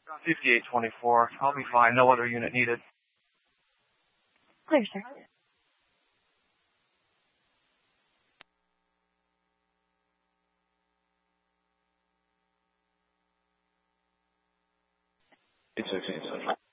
5824. I'll be fine. No other unit needed. Clear, sir. It's okay.